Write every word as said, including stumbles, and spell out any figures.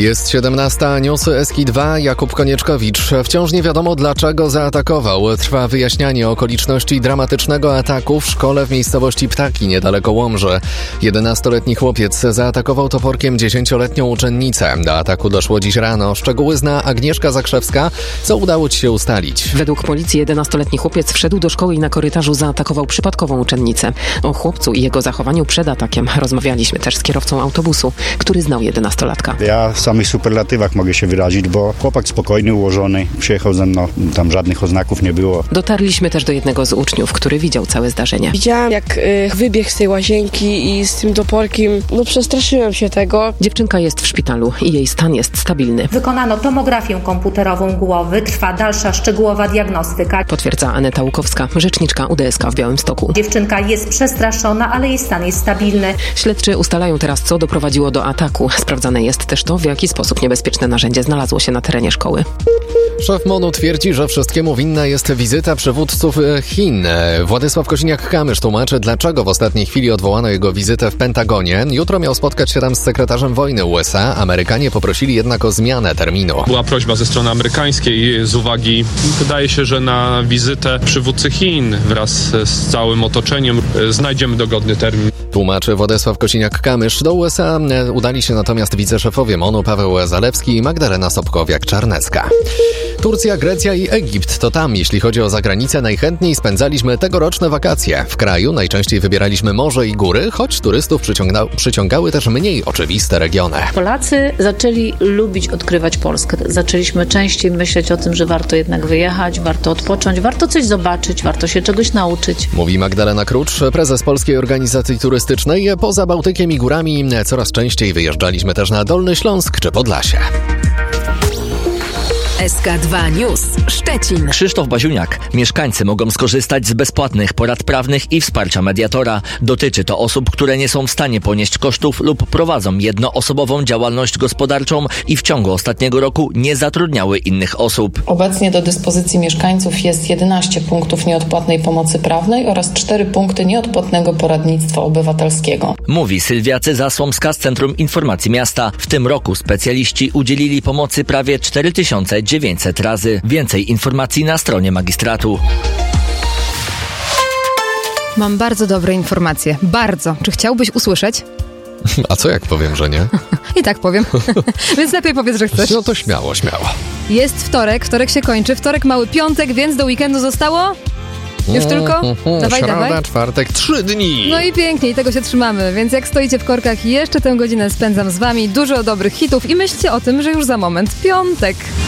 Jest siedemnasta, newsy S K dwa, Jakub Konieczkowicz. Wciąż nie wiadomo, dlaczego zaatakował. Trwa wyjaśnianie okoliczności dramatycznego ataku w szkole w miejscowości Ptaki, niedaleko Łomży. jedenastoletni chłopiec zaatakował toporkiem dziesięcioletnią uczennicę. Do ataku doszło dziś rano. Szczegóły zna Agnieszka Zakrzewska. Co udało ci się ustalić? Według policji jedenastoletni chłopiec wszedł do szkoły i na korytarzu zaatakował przypadkową uczennicę. O chłopcu i jego zachowaniu przed atakiem rozmawialiśmy też z kierowcą autobusu, który znał jedenastolatka. Ja w samych superlatywach mogę się wyrazić, bo chłopak spokojny, ułożony, przyjechał ze mną, tam żadnych oznaków nie było. Dotarliśmy też do jednego z uczniów, który widział całe zdarzenie. Widziałam, jak y, wybiegł z tej łazienki i z tym toporkiem, no przestraszyłem się tego. Dziewczynka jest w szpitalu i jej stan jest stabilny. Wykonano tomografię komputerową głowy, trwa dalsza szczegółowa diagnostyka. Potwierdza Aneta Łukowska, rzeczniczka U D S K w Białymstoku. Dziewczynka jest przestraszona, ale jej stan jest stabilny. Śledczy ustalają teraz, co doprowadziło do ataku. Sprawdzane jest też to, w jaki sposób niebezpieczne narzędzie znalazło się na terenie szkoły. Szef M O N-u twierdzi, że wszystkiemu winna jest wizyta przywódców Chin. Władysław Kosiniak-Kamysz tłumaczy, dlaczego w ostatniej chwili odwołano jego wizytę w Pentagonie. Jutro miał spotkać się tam z sekretarzem wojny U S A. Amerykanie poprosili jednak o zmianę terminu. Była prośba ze strony amerykańskiej z uwagi, wydaje się, że na wizytę przywódcy Chin wraz z całym otoczeniem znajdziemy dogodny termin. Tłumaczy Władysław Kosiniak-Kamysz. Do U S A udali się natomiast wiceszefowie M O N-u Paweł Zalewski i Magdalena Sobkowiak-Czarnecka. Turcja, Grecja i Egipt to tam, jeśli chodzi o zagranicę, najchętniej spędzaliśmy tegoroczne wakacje. W kraju najczęściej wybieraliśmy morze i góry, choć turystów przyciąga- przyciągały też mniej oczywiste regiony. Polacy zaczęli lubić odkrywać Polskę. Zaczęliśmy częściej myśleć o tym, że warto jednak wyjechać, warto odpocząć, warto coś zobaczyć, warto się czegoś nauczyć. Mówi Magdalena Krucz, prezes Polskiej Organizacji Turystycznej. Poza Bałtykiem i górami coraz częściej wyjeżdżaliśmy też na Dolny Śląsk czy Podlasie. S K dwa News Szczecin. Krzysztof Baziuniak. Mieszkańcy mogą skorzystać z bezpłatnych porad prawnych i wsparcia mediatora. Dotyczy to osób, które nie są w stanie ponieść kosztów lub prowadzą jednoosobową działalność gospodarczą i w ciągu ostatniego roku nie zatrudniały innych osób. Obecnie do dyspozycji mieszkańców jest jedenaście punktów nieodpłatnej pomocy prawnej oraz cztery punkty nieodpłatnego poradnictwa obywatelskiego. Mówi Sylwia Cyza-Słomska z Centrum Informacji Miasta. W tym roku specjaliści udzielili pomocy prawie cztery tysiące dziewięćset razy. Więcej informacji na stronie magistratu. Mam bardzo dobre informacje. Bardzo. Czy chciałbyś usłyszeć? A co jak powiem, że nie? I tak powiem. Więc lepiej powiedz, że chcesz. No to śmiało, śmiało. Jest wtorek, wtorek się kończy. Wtorek, mały piątek, więc do weekendu zostało... Już tylko? Mm, mm, dawaj, środa, dawaj. czwartek, trzy dni. No i pięknie, i tego się trzymamy. Więc jak stoicie w korkach, jeszcze tę godzinę spędzam z wami. Dużo dobrych hitów i myślcie o tym, że już za moment piątek.